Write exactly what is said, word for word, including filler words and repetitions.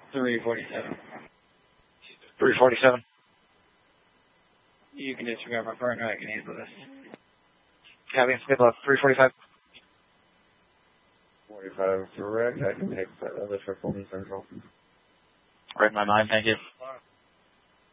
three forty-seven. three forty-seven. You can disregard my partner, I can handle this. Copy, good luck. three forty-five. forty-five, correct. I can take that other triple in central. Right in my mind, thank you.